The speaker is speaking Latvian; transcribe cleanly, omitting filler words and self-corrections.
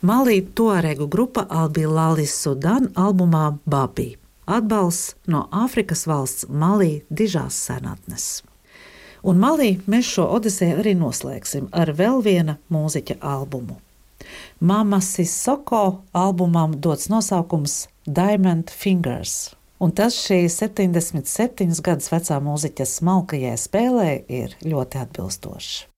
Malī tuaregu grupa Albilali Sudan albumā Babi. Atbalsts no Āfrikas valsts Malī dižās senatnes. Un Malī mēs šo odiseju arī noslēgsim ar vēl viena mūziķa albumu. Mama Sissoko albumam dots nosaukums Diamond Fingers, un tas šī 77 gadus vecā mūziķa smalkajai spēlē ir ļoti atbilstošs.